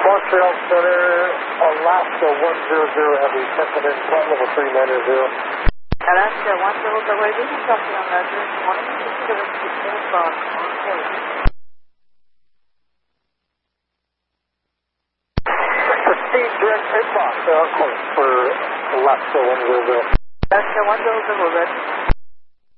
Montreal Center, Alaska 100 Heavy, check in flight level 390. Alaska 100 Heavy, copy on Roger, 167 box, okay. 15 direct takeoff, close for Alaska 100. Alaska 100 Red.